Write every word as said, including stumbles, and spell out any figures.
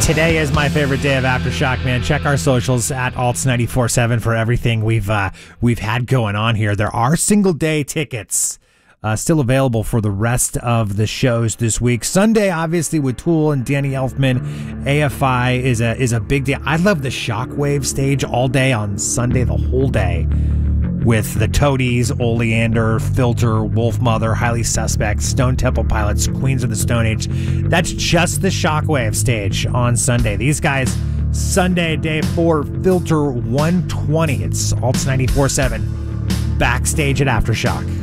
Today is my favorite day of Aftershock, man. Check our socials at Alts ninety-four seven for everything we've uh, we've had going on here. There are single day tickets uh, still available for the rest of the shows this week. Sunday, obviously, with Tool and Danny Elfman, A F I is a is a big day. I love the Shockwave stage all day on Sunday, the whole day, with the Toadies, Oleander, Filter, Wolfmother, Highly Suspect, Stone Temple Pilots, Queens of the Stone Age. That's just the Shockwave stage on Sunday. These guys, Sunday, day four, Filter one twenty. It's Alts ninety-four seven, backstage at Aftershock.